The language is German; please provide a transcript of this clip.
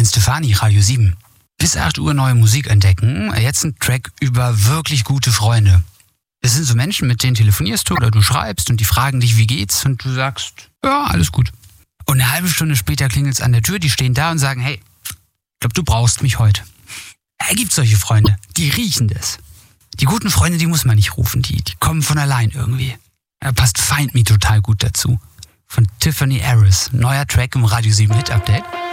Stefani, Radio 7. Bis 8 Uhr neue Musik entdecken. Jetzt ein Track über wirklich gute Freunde. Das sind so Menschen, mit denen telefonierst du oder du schreibst und die fragen dich, wie geht's? Und du sagst, ja, alles gut. Und eine halbe Stunde später klingelt's an der Tür, die stehen da und sagen, hey, ich glaube, du brauchst mich heute. Es gibt solche Freunde, die riechen das. Die guten Freunde, die muss man nicht rufen, die kommen von allein irgendwie. Da passt Find Me total gut dazu. Von Tiffany Harris, neuer Track im Radio 7 Hit Update.